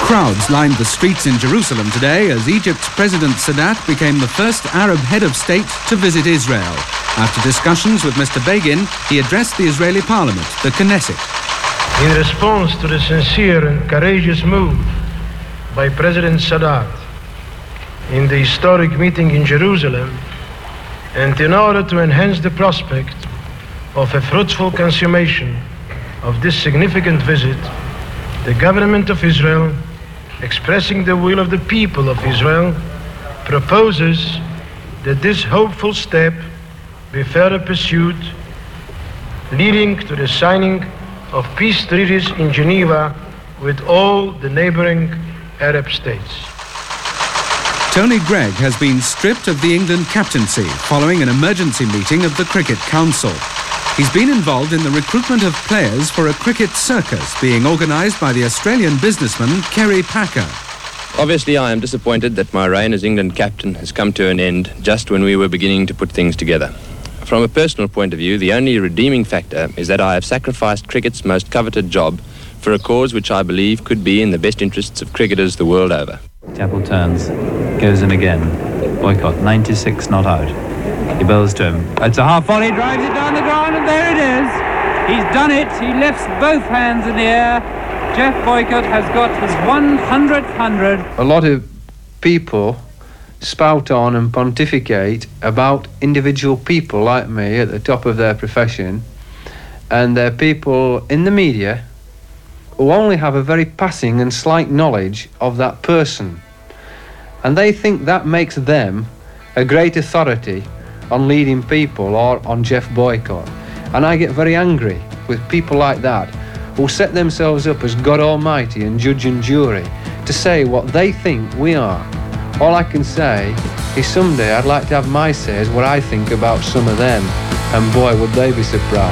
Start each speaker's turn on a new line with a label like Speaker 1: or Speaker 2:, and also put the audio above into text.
Speaker 1: Crowds lined the streets in Jerusalem today as Egypt's President Sadat became the first Arab head of state to visit Israel. After discussions with Mr. Begin, he addressed the Israeli parliament, the Knesset.
Speaker 2: In response to the sincere and courageous move by President Sadat in the historic meeting in Jerusalem, and in order to enhance the prospect of a fruitful consummation of this significant visit, the government of Israel, expressing the will of the people of Israel, proposes that this hopeful step be further pursued, leading to the signing of peace treaties in Geneva with all the neighboring Arab states.
Speaker 1: Tony Greig has been stripped of the England captaincy following an emergency meeting of the Cricket Council. He's been involved in the recruitment of players for a cricket circus being organised by the Australian businessman Kerry Packer.
Speaker 3: Obviously, I am disappointed that my reign as England captain has come to an end just when we were beginning to put things together. From a personal point of view, the only redeeming factor is that I have sacrificed cricket's most coveted job for a cause which I believe could be in the best interests of cricketers the world over.
Speaker 4: Chappell turns, goes in again. Boycott, 96 not out. He bowls to him. It's a half volley, drives it down the ground, and there it is. He's done it. He lifts both hands in the air. Geoff Boycott has got his 100th 100.
Speaker 5: A lot of people spout on and pontificate about individual people like me at the top of their profession, and they're people in the media who only have a very passing and slight knowledge of that person, and they think that makes them a great authority on leading people or on Geoff Boycott. And I get very angry with people like that who set themselves up as God Almighty and judge and jury to say what they think we are. All I can say is someday I'd like to have my say as what I think about some of them, and boy would they be surprised.